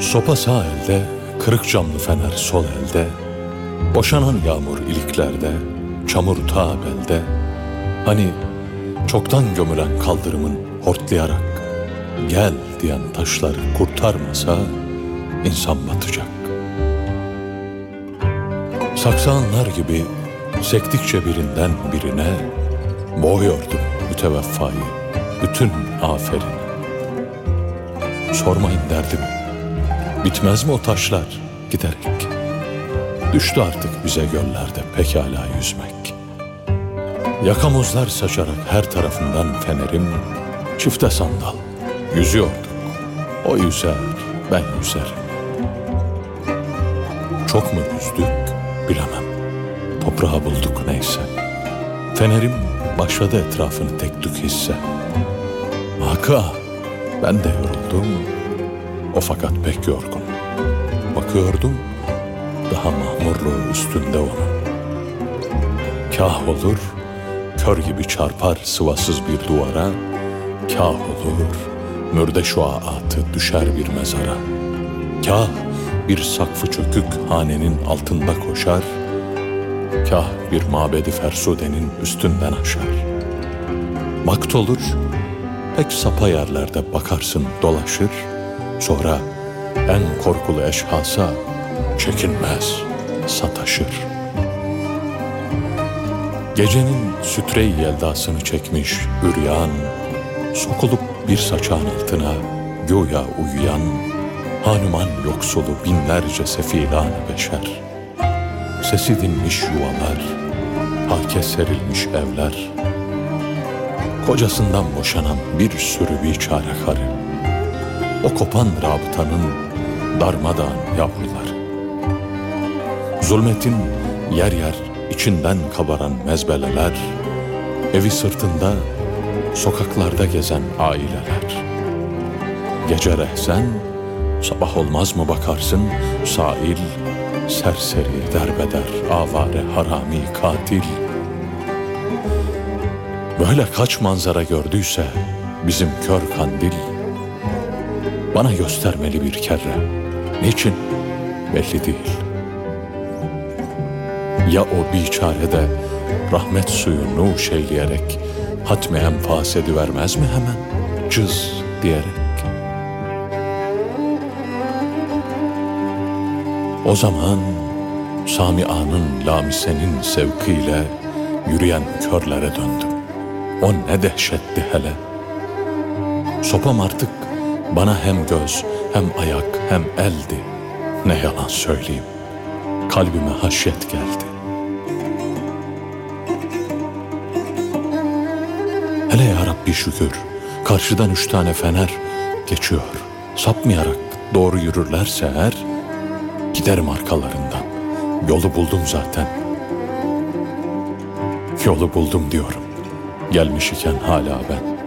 Sopa sağ elde, kırık camlı fener sol elde, boşanan yağmur iliklerde, çamur ta belde. Hani çoktan gömülen kaldırımın hortlayarak gel diyen taşları kurtarmasa insan batacak. Saksağanlar gibi sektikçe birinden birine boğuyordum müteveffayı, bütün aferin. Sormayın derdimi, bitmez mi o taşlar giderek? Düştü artık bize göllerde pekala yüzmek. Yakamozlar saçarak her tarafından fenerim, çifte sandal yüzüyorduk. O yüzer, ben yüzerim. Çok mu yüzdük bilemem. Toprağı bulduk neyse. Fenerim başladı etrafını tek tük hisse. Hakkı ben de yoruldum. O fakat pek yorgun. Bakıyordum daha mahmurluğu üstünde onun. Kah olur kör gibi çarpar sıvasız bir duvara, kah olur mürde şuaatı düşer bir mezara. Kah bir sakfı çökük hanenin altında koşar, kah bir mabedi fersudenin üstünden aşar. Vakt olur, pek sapa yerlerde bakarsın dolaşır, sonra en korkulu eşhasa çekinmez sataşır. Gecenin sütre-i yeldasını çekmiş üryan, sokulup bir saçağın altına güya uyuyan, hanuman yoksulu binlerce sefilan beşer. Sesi dinmiş yuvalar, halke serilmiş evler, kocasından boşanan bir sürü biçare karı, o kopan rabıtanın darmadağın yavruları. Zulmetin yer yer içinden kabaran mezbeleler, evi sırtında sokaklarda gezen aileler. Gece rehsen, sabah olmaz mı bakarsın, sail, serseri, derbeder, avare, harami, katil. Böyle kaç manzara gördüyse bizim kör kandil, bana göstermeli bir kere. Niçin? Belli değil. Ya o biçare de rahmet suyu nuş eyleyerek hatmi enfas edivermez mi hemen cız diyerek? O zaman Samia'nın lamisenin sevkiyle yürüyen körlere döndüm. O ne dehşetti hele. Sopam artık bana hem göz, hem ayak, hem eldi. Ne yalan söyleyeyim, kalbime haşyet geldi. Hele ya Rabbi şükür, karşıdan 3 tane fener geçiyor. Sapmayarak doğru yürürlerse eğer, giderim arkalarından. Yolu buldum zaten. Yolu buldum diyorum. Gelmiş iken hala ben.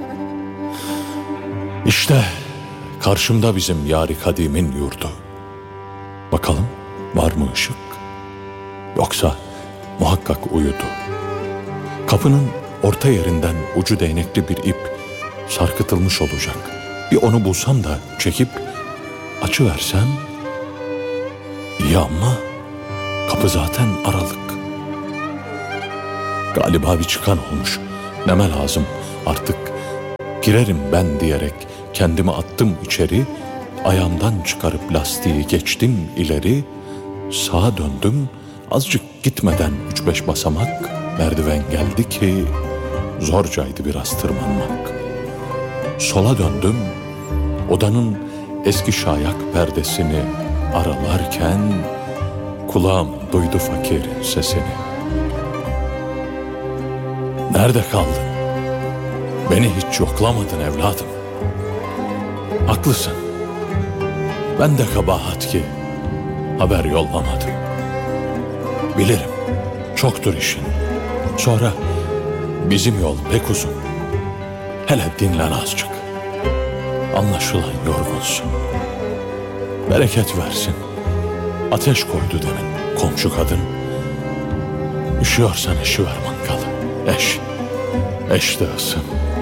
İşte karşımda bizim yâri kadimin yurdu. Bakalım var mı ışık? Yoksa muhakkak uyudu. Kapının orta yerinden ucu değnekli bir ip sarkıtılmış olacak. Bir onu bulsam da çekip açıversem iyi, ama kapı zaten aralık. Galiba bir çıkan olmuş. Neme lazım artık, girerim ben diyerek kendimi attım içeri. Ayağımdan çıkarıp lastiği geçtim ileri. Sağa döndüm, azıcık gitmeden 3-5 basamak merdiven geldi ki zorcaydı biraz tırmanmak. Sola döndüm, odanın eski şayak perdesini aralarken kulağım duydu fakirin sesini. Nerede kaldın? Beni hiç yoklamadın evladım. Haklısın. Ben de kabahat ki haber yollamadım. Bilirim, çoktur işin. Sonra bizim yol pek uzun. Hele dinlen azıcık. Anlaşılan yorgunsun. Bereket versin. Ateş koydu demin komşu kadın. Üşüyorsan eşiver mangalı. Eş de ısın.